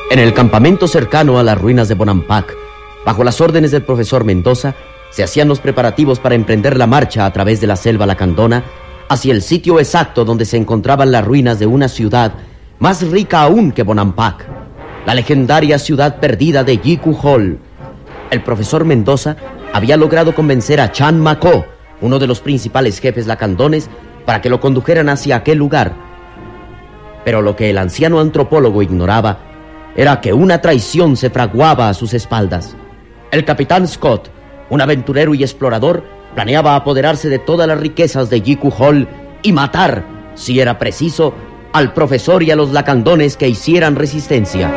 En el campamento cercano a las ruinas de Bonampak, bajo las órdenes del profesor Mendoza, se hacían los preparativos para emprender la marcha a través de la selva lacandona hacia el sitio exacto donde se encontraban las ruinas de una ciudad más rica aún que Bonampak, la legendaria ciudad perdida de Yiku-Hol. El profesor Mendoza había logrado convencer a Chan Mako, uno de los principales jefes lacandones, para que lo condujeran hacia aquel lugar. Pero lo que el anciano antropólogo ignoraba era que una traición se fraguaba a sus espaldas. El capitán Scott, un aventurero y explorador, planeaba apoderarse de todas las riquezas de Yiku-Hol y matar, si era preciso, al profesor y a los lacandones que hicieran resistencia.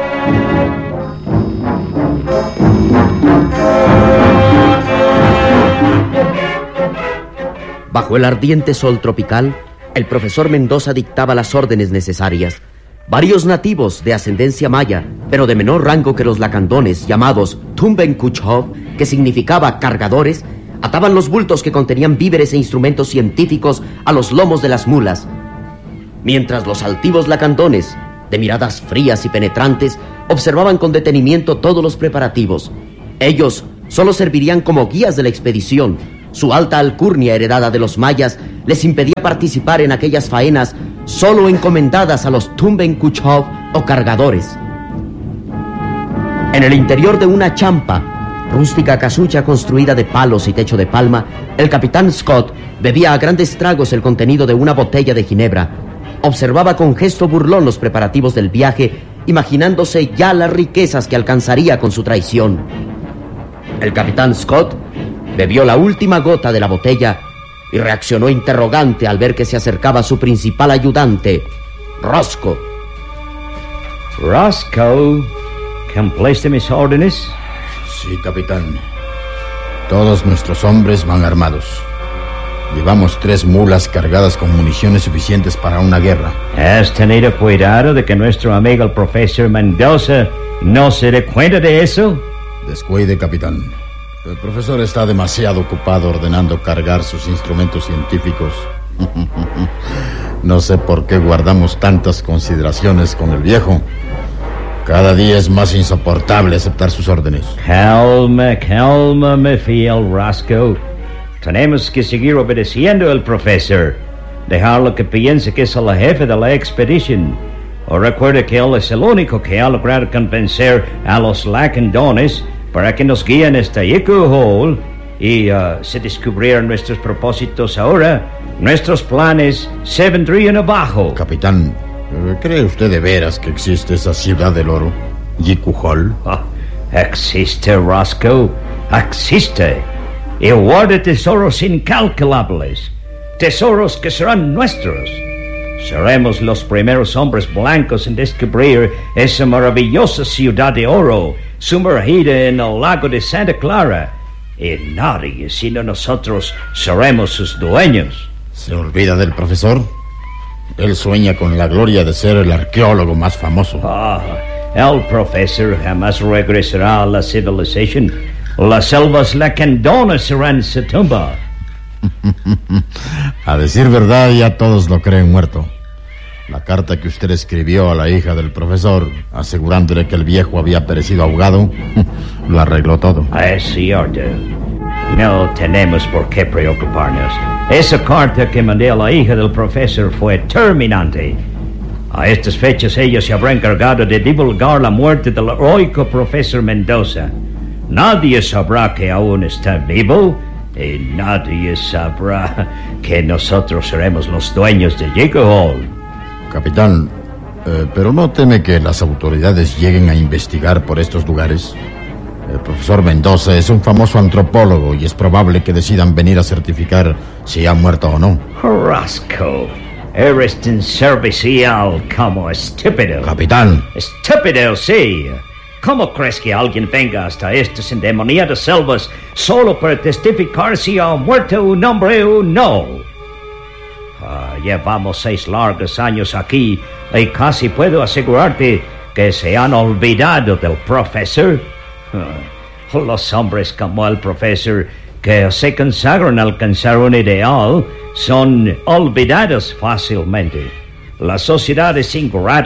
Bajo el ardiente sol tropical, el profesor Mendoza dictaba las órdenes necesarias. Varios nativos de ascendencia maya, pero de menor rango que los lacandones, llamados Tumbenkuchov, que significaba cargadores, ataban los bultos que contenían víveres e instrumentos científicos a los lomos de las mulas. Mientras los altivos lacandones, de miradas frías y penetrantes, observaban con detenimiento todos los preparativos. Ellos solo servirían como guías de la expedición. Su alta alcurnia heredada de los mayas les impedía participar en aquellas faenas solo encomendadas a los Tumbenkuchov o cargadores. En el interior de una champa, rústica casucha construida de palos y techo de palma, el capitán Scott bebía a grandes tragos el contenido de una botella de ginebra. Observaba con gesto burlón los preparativos del viaje, imaginándose ya las riquezas que alcanzaría con su traición. El capitán Scott bebió la última gota de la botella y reaccionó interrogante al ver que se acercaba su principal ayudante, Roscoe. Roscoe, ¿cumpliste mis órdenes? Sí, capitán. Todos nuestros hombres van armados. Llevamos 3 mulas cargadas con municiones suficientes para una guerra. ¿Has tenido cuidado de que nuestro amigo el profesor Mendoza no se dé cuenta de eso? Descuide, capitán. El profesor está demasiado ocupado ordenando cargar sus instrumentos científicos. No sé por qué guardamos tantas consideraciones con el viejo. Cada día es más insoportable aceptar sus órdenes. Calma, me fiel Roscoe. Tenemos que seguir obedeciendo al profesor. Dejarlo que piense que es el jefe de la expedición. O recuerda que él es el único que ha logrado convencer a los lacandones para que nos guíen hasta Yiku-Hol. Y si descubrieran nuestros propósitos ahora, nuestros planes se vendrían abajo. Capitán, ¿cree usted de veras que existe esa ciudad del oro, Yiku-Hol? Existe, Roscoe. Existe. Y guarda tesoros incalculables. Tesoros que serán nuestros. Seremos los primeros hombres blancos en descubrir esa maravillosa ciudad de oro sumergida en el lago de Santa Clara. Y nadie sino nosotros seremos sus dueños. ¿Se olvida del profesor? Él sueña con la gloria de ser el arqueólogo más famoso. El profesor jamás regresará a la civilización. Las selvas lacandonas serán su tumba. A decir verdad, ya todos lo creen muerto. La carta que usted escribió a la hija del profesor, asegurándole que el viejo había perecido ahogado, lo arregló todo. Es cierto. No tenemos por qué preocuparnos. Esa carta que mandé a la hija del profesor fue terminante. A estas fechas ella se habrá encargado de divulgar la muerte del heroico profesor Mendoza. Nadie sabrá que aún está vivo y nadie sabrá que nosotros seremos los dueños de Yiku-Hol. Capitán, ¿pero no teme que las autoridades lleguen a investigar por estos lugares? El profesor Mendoza es un famoso antropólogo y es probable que decidan venir a certificar si ha muerto o no. Roscoe, eres tan servicial como estúpido. Capitán. Estúpido, sí. ¿Cómo crees que alguien venga hasta estas endemoniadas selvas solo para testificar si ha muerto un hombre o no? Llevamos 6 largos años aquí y casi puedo asegurarte que se han olvidado del profesor. Los hombres como el profesor que se consagran a alcanzar un ideal son olvidados fácilmente. La sociedad es ingrata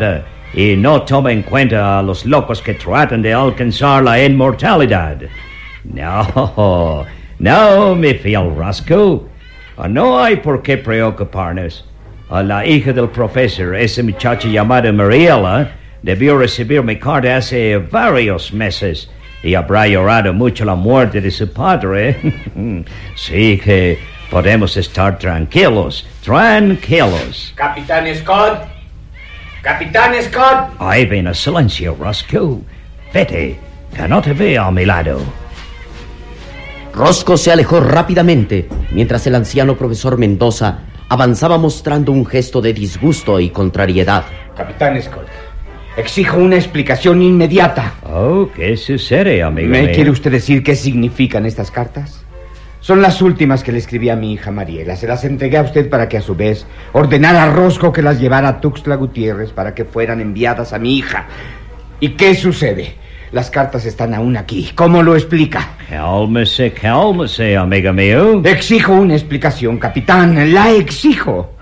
y no toma en cuenta a los locos que tratan de alcanzar la inmortalidad. No, mi fiel Roscoe. No hay por qué preocuparnos. La hija del profesor, esa muchacha llamada Mariela, debió recibir mi carta hace varios meses y habrá llorado mucho la muerte de su padre. Sí que podemos estar tranquilos. Capitán Scott. Capitán Scott. Ahí viene silencio, Roscoe. Vete, que no te veo a mi lado. Roscoe se alejó rápidamente, mientras el anciano profesor Mendoza avanzaba mostrando un gesto de disgusto y contrariedad. Capitán Scott, exijo una explicación inmediata. Oh, ¿qué sucede, amigo mío? ¿Me quiere usted decir qué significan estas cartas? Son las últimas que le escribí a mi hija Mariela. Se las entregué a usted para que a su vez ordenara a Roscoe que las llevara a Tuxtla Gutiérrez para que fueran enviadas a mi hija. ¿Y qué sucede? Las cartas están aún aquí. ¿Cómo lo explica? Cálmese, amigo mío. Exijo una explicación, capitán. La exijo.